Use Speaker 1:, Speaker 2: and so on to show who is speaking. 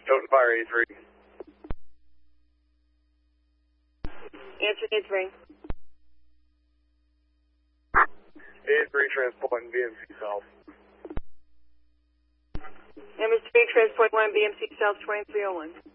Speaker 1: Totem Fire 83.
Speaker 2: Answer 83.
Speaker 1: 83 transporting BMC South.
Speaker 2: MS3 transport 1 BMC South 2301.